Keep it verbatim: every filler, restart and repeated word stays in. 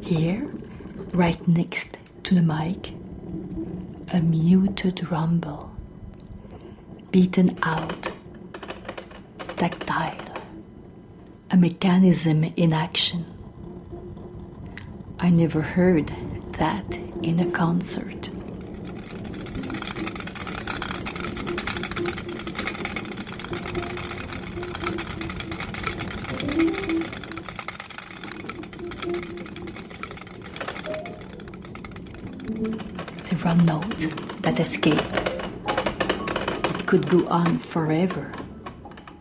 Here, right next to the mic, a muted rumble, beaten out, tactile, a mechanism in action. I never heard that in a concert. The run notes that escape. It could go on forever.